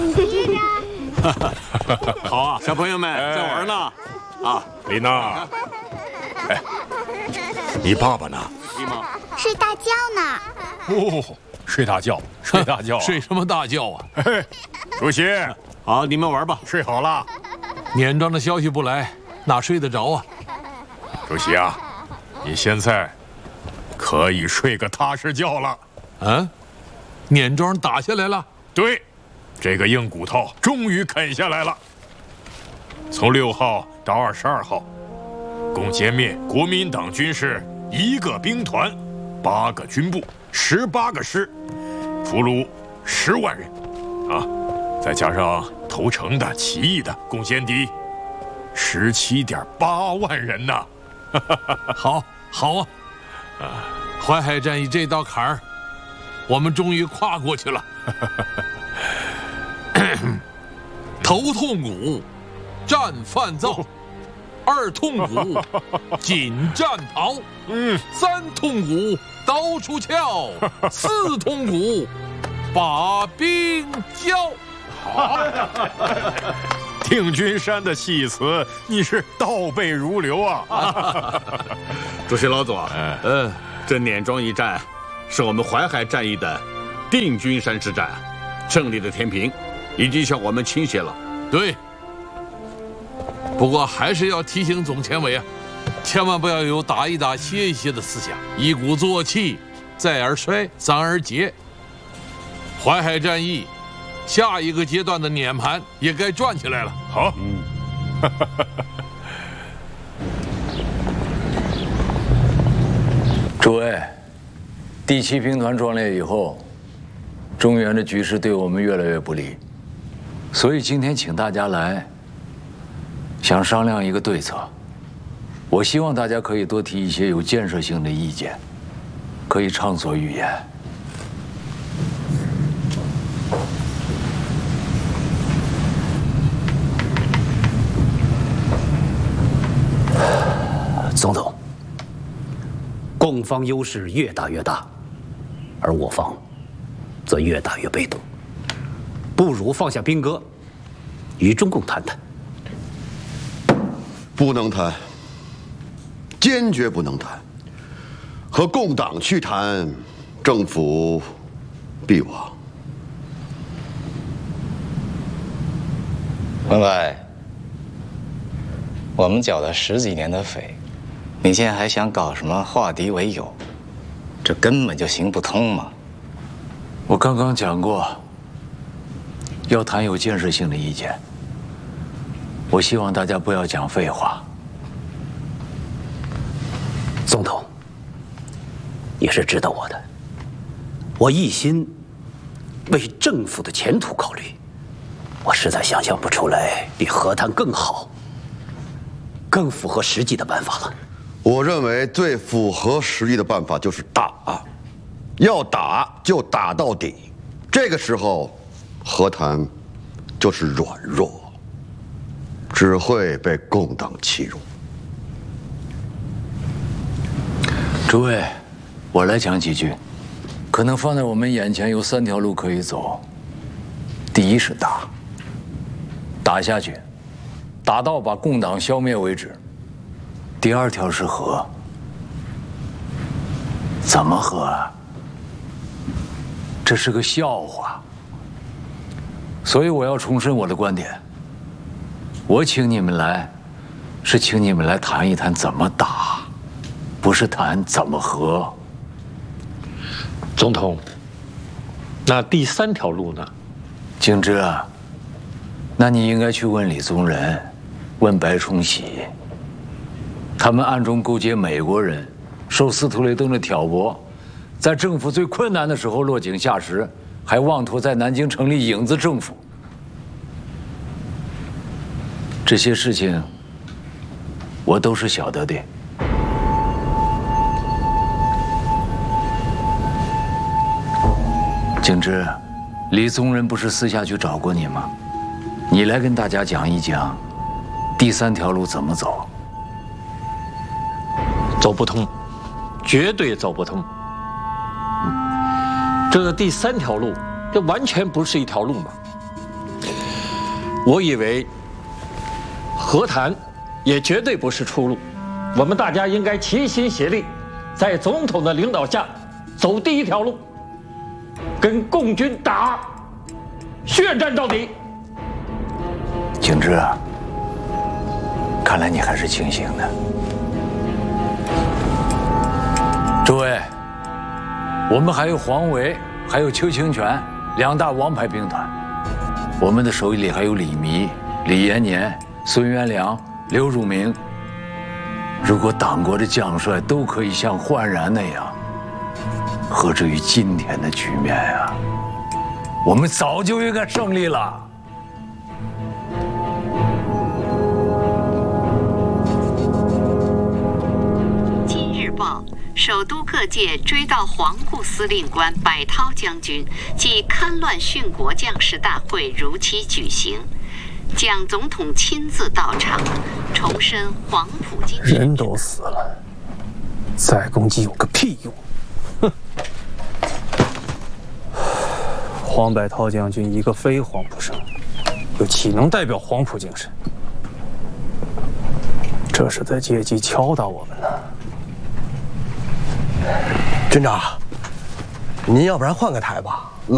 好啊，小朋友们在玩呢。啊， 丽娜，哎，你爸爸呢？ 睡大觉呢。 哦，睡大觉，睡大觉、啊， 睡什么大觉啊？ 嘿，主席， 好，你们玩吧。 睡好了。 年庄的消息不来，哪睡得着啊？ 主席啊，你现在可以睡个踏实觉了。 嗯，年庄打下来了。 对，这个硬骨头终于啃下来了。从6号到22号，共歼灭国民党军事1个兵团、8个军部、18个师，俘虏10万人，啊，再加上投诚的、起义的，共歼敌17.8万人呐！ 好，好啊！淮海战役这道坎儿，我们终于跨过去了。头痛骨，战犯躁；2痛骨，紧战袍；3痛骨，刀出鞘；4痛骨，把兵交。 好，定军山的戏词你是倒背如流啊！ 主席老左，这碾庄一战是我们淮海战役的定军山之战，胜利的天平已经向我们倾斜了。 对，不过还是要提醒总前委啊，千万不要有打一打歇一歇的思想，一鼓作气，再而衰，三而竭。淮海战役下一个阶段的碾盘也该转起来了。 好， 诸位，第7兵团壮烈以后，中原的局势对我们越来越不利，所以今天请大家来，想商量一个对策。我希望大家可以多提一些有建设性的意见，可以畅所欲言。 总统，共方优势越打越大，而我方则越打越被动，不如放下兵戈，与中共谈谈。 不能谈，坚决不能谈。和共党去谈，政府必亡。 文伟，我们缴了10几年的费，你现在还想搞什么化敌为友？这根本就行不通嘛！ 我刚刚讲过，要谈有建设性的意见。我希望大家不要讲废话。 总统，你是知道我的，我一心为政府的前途考虑，我实在想象不出来比和谈更好、更符合实际的办法了。 我认为最符合实际的办法就是打，要打就打到底。这个时候，和谈就是软弱，只会被共党欺辱。 诸位，我来讲几句。可能放在我们眼前有3条路可以走。第一是打，打下去，打到把共党消灭为止。第2条是和，怎么和啊？这是个笑话。所以我要重申我的观点。我请你们来，是请你们来谈一谈怎么打，不是谈怎么和。 总统，那第3条路呢？ 景之啊，那你应该去问李宗仁，问白崇禧。他们暗中勾结美国人，受司徒雷登的挑拨，在政府最困难的时候落井下石，还妄图在南京成立影子政府。这些事情，我都是晓得的。景之，李宗仁不是私下去找过你吗？你来跟大家讲一讲，第3条路怎么走。 走不通，绝对走不通。这第3条路，这完全不是一条路嘛。 我以为和谈也绝对不是出路，我们大家应该齐心协力，在总统的领导下走第一条路，跟共军打，血战到底。 景之啊，看来你还是清醒的。诸位，我们还有黄维，还有邱清泉2大王牌兵团，我们的手里还有李弥、李延年、孙元良、刘汝明。如果党国的将帅都可以像焕然那样，何至于今天的局面呀？我们早就应该胜利了。 今日报。首都各界追悼黄固司令官柏涛将军暨戡乱殉国将士大会如期举行，蒋总统亲自到场，重申黄埔精神。 人都死了，再攻击有个屁用！哼！黄柏涛将军一个非黄埔生，又岂能代表黄埔精神？这是在借机敲打我们呢。 军长，您要不然换个台吧，